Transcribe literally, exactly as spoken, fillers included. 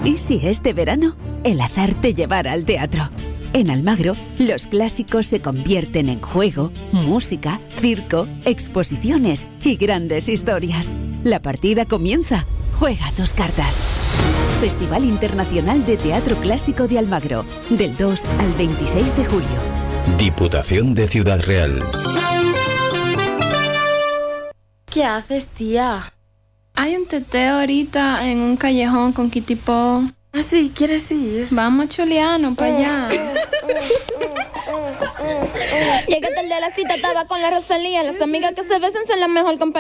¿Y si este verano el azar te llevara al teatro? En Almagro, los clásicos se convierten en juego, música, circo, exposiciones y grandes historias. La partida comienza. Juega tus cartas. Festival Internacional de Teatro Clásico de Almagro, del dos al veintiséis de julio. Diputación de Ciudad Real. ¿Qué haces, tía? Hay un teteo ahorita en un callejón con Kitipo. ¿Ah, sí? ¿Quieres ir? Vamos, Chuliano, para allá. Llegué tarde a la cita, estaba con la Rosalía. Las amigas que se besan son la mejor compañía.